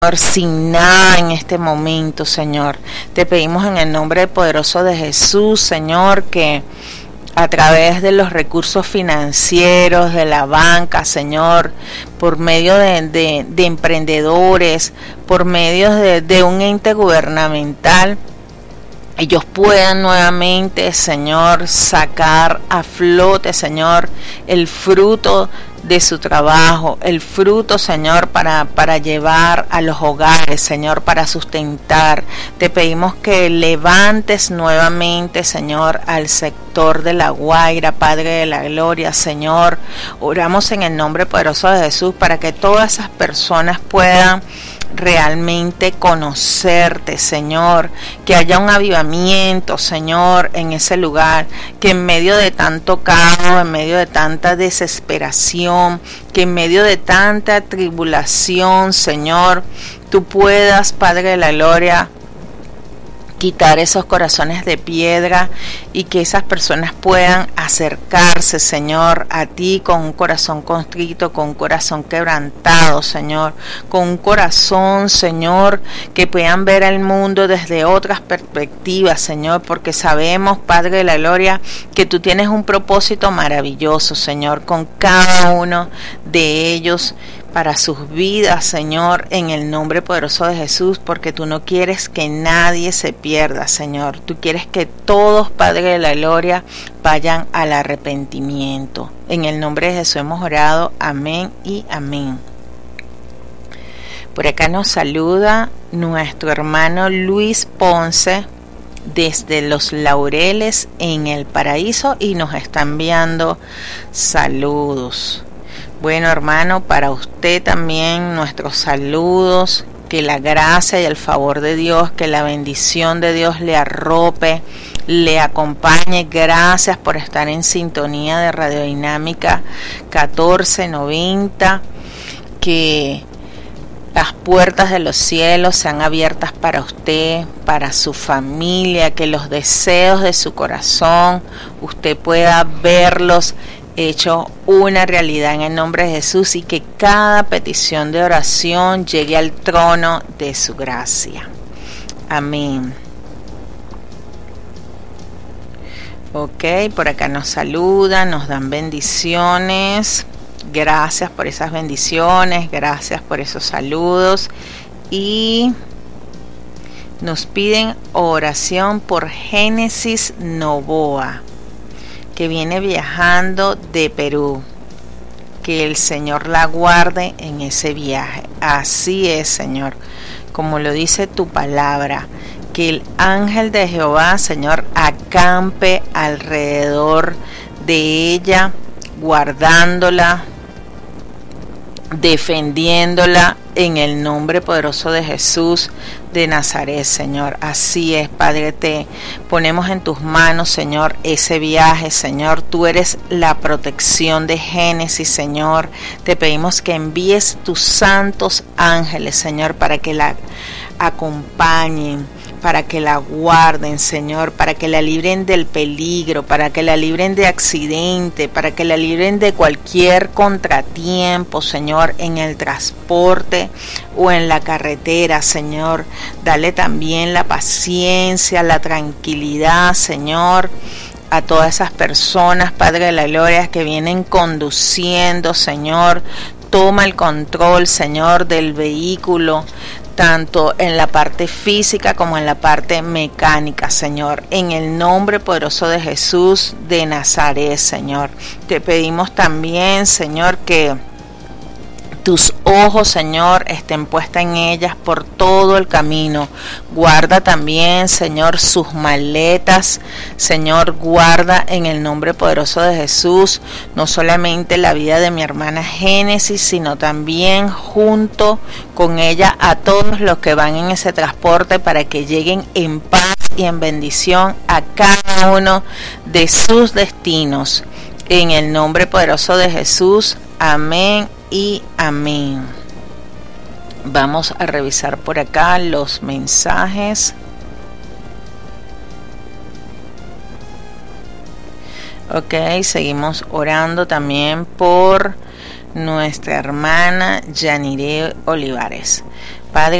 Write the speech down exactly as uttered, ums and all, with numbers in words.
sin nada en este momento, Señor. Te pedimos en el nombre poderoso de Jesús, Señor, que a través de los recursos financieros, de la banca, Señor, por medio de, de, de emprendedores, por medio de, de un ente gubernamental, ellos puedan nuevamente, Señor, sacar a flote, Señor, el fruto de su trabajo, el fruto, Señor, para, para llevar a los hogares, Señor, para sustentar. Te pedimos que levantes nuevamente, Señor, al sector de La Guaira, Padre de la Gloria, Señor. Oramos en el nombre poderoso de Jesús para que todas esas personas puedan realmente conocerte, Señor, que haya un avivamiento, Señor, en ese lugar, que en medio de tanto caos, en medio de tanta desesperación, que en medio de tanta tribulación, Señor, tú puedas, Padre de la Gloria, quitar esos corazones de piedra y que esas personas puedan acercarse, Señor, a ti con un corazón contrito, con un corazón quebrantado, Señor, con un corazón, Señor, que puedan ver al mundo desde otras perspectivas, Señor, porque sabemos, Padre de la Gloria, que tú tienes un propósito maravilloso, Señor, con cada uno de ellos, para sus vidas, Señor, en el nombre poderoso de Jesús, porque tú no quieres que nadie se pierda, Señor. Tú quieres que todos, Padre de la Gloria, vayan al arrepentimiento. En el nombre de Jesús hemos orado. Amén y amén. Por acá nos saluda nuestro hermano Luis Ponce desde Los Laureles en el Paraíso y nos está enviando saludos. Bueno, hermano, para usted también nuestros saludos, que la gracia y el favor de Dios, que la bendición de Dios le arrope, le acompañe. Gracias por estar en sintonía de Radiodinámica catorce noventa, que las puertas de los cielos sean abiertas para usted, para su familia, que los deseos de su corazón usted pueda verlos hecho una realidad en el nombre de Jesús y que cada petición de oración llegue al trono de su gracia. Amén. Ok, por acá nos saludan, nos dan bendiciones. Gracias por esas bendiciones, gracias por esos saludos. Y nos piden oración por Génesis Novoa, que viene viajando de Perú. Que el Señor la guarde en ese viaje. Así es, Señor, como lo dice tu palabra, que el ángel de Jehová, Señor, acampe alrededor de ella, guardándola, defendiéndola en el nombre poderoso de Jesús de Nazaret, Señor. Así es, Padre, te ponemos en tus manos, Señor, ese viaje, Señor. Tú eres la protección de Génesis, Señor. Te pedimos que envíes tus santos ángeles, Señor, para que la acompañen, para que la guarden, Señor, para que la libren del peligro, para que la libren de accidente, para que la libren de cualquier contratiempo, Señor, en el transporte o en la carretera, Señor. Dale también la paciencia, la tranquilidad, Señor, a todas esas personas, Padre de la Gloria, que vienen conduciendo, Señor. Toma el control, Señor, del vehículo, tanto en la parte física como en la parte mecánica, Señor. En el nombre poderoso de Jesús de Nazaret, Señor. Te pedimos también, Señor, que tus ojos, Señor, estén puestas en ellas por todo el camino. Guarda también, Señor, sus maletas. Señor, guarda en el nombre poderoso de Jesús, no solamente la vida de mi hermana Génesis, sino también junto con ella a todos los que van en ese transporte, para que lleguen en paz y en bendición a cada uno de sus destinos. En el nombre poderoso de Jesús. Amén y amén. Vamos a revisar por acá los mensajes. Ok, seguimos orando también por nuestra hermana Yanire Olivares. Padre,